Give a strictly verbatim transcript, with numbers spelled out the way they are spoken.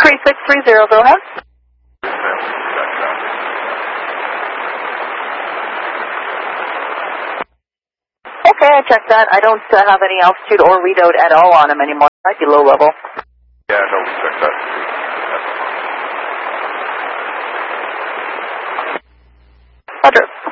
three six three zero, go ahead. Okay, I checked that. I don't uh, have any altitude or readout at all on him anymore. Might be low level. Yeah, no, we checked that. Roger.